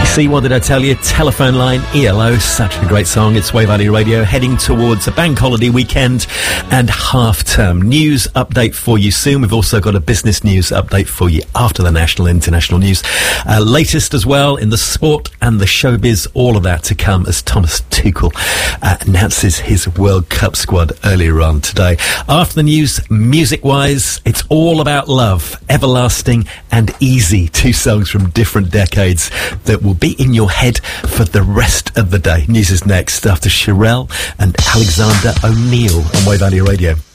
See, what did I tell you? Telephone Line, ELO, such a great song. It's Wave Valley Radio, heading towards a bank holiday weekend and half-term. News update for you soon. We've also got a business news update for you after the national and international news. Latest as well in the sport and the showbiz, all of that to come as Thomas Tuchel announces his World Cup squad earlier on today. After the news, music-wise, it's all about love, Everlasting and Easy, two songs from different decades that will be in your head for the rest of the day. News is next after Sherelle and Alexander O'Neill on Wave Valley Radio.